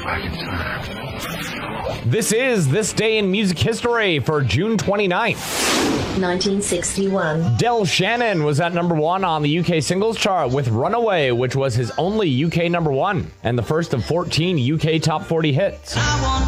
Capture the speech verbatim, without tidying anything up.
back in time. This is This Day in Music History for June twenty-ninth. nineteen sixty-one. Del Shannon was at number one on the U K singles chart with Runaway, which was his only U K number one and the first of fourteen U K top forty hits. I want